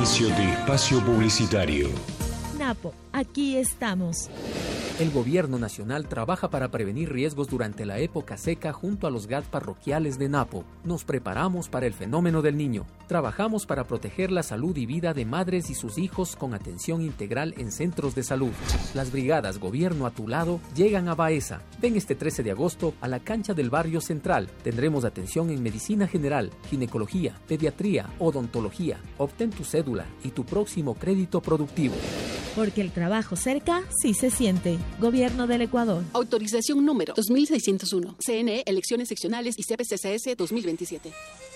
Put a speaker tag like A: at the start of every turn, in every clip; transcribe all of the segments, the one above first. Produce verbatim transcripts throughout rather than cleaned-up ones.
A: Inicio de espacio publicitario.
B: Napo, aquí estamos.
C: El Gobierno Nacional trabaja para prevenir riesgos durante la época seca junto a los G A T parroquiales de Napo. Nos preparamos para el fenómeno del Niño. Trabajamos para proteger la salud y vida de madres y sus hijos con atención integral en centros de salud. Las brigadas Gobierno a tu lado llegan a Baeza. Ven este trece de agosto a la cancha del Barrio Central. Tendremos atención en medicina general, ginecología, pediatría, odontología. Obtén tu cédula y tu próximo crédito productivo.
B: Porque el trabajo cerca sí se siente. Gobierno del Ecuador.
D: Autorización número dos mil seiscientos uno. C N E, elecciones seccionales y C P C C S dos mil veintisiete.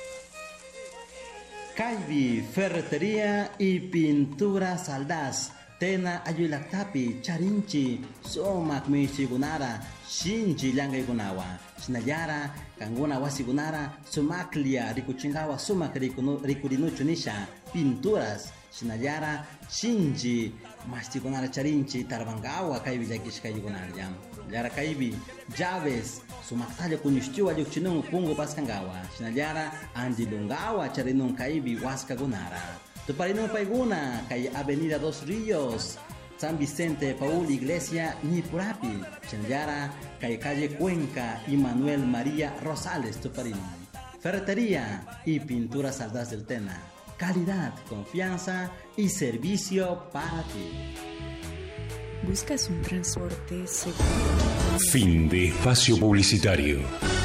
E: Caibi, ferretería y pintura Saldaz. Tena ayulaktapi, charinchi, somak michigunara, shinji llangaygunawa. Shinallara, kanguna wasigunara, sumaklia, rikuchingawa, sumak rikurinuchunisha, pinturas. Shinallara, shinji, mastigunara charinchi, tarbangawa, kaibi yakishkaygunara jam. Llara kaibi, llaves, sumaktalla kunyushtiwa yukchinung pungo paskangawa. Shinallara, andilungawa, charinung kaibi waskagunara. Tuparinung paiguna, kay Avenida Dos Ríos, San Vicente Paul Iglesia, Nipurapi. Shinallara, kay calle Cuenca y Manuel María Rosales, Tuparinung. Ferretería y pintura Saldaz del Tena. Calidad, confianza y servicio para ti.
F: ¿Buscas un transporte seguro?
A: Fin de espacio publicitario.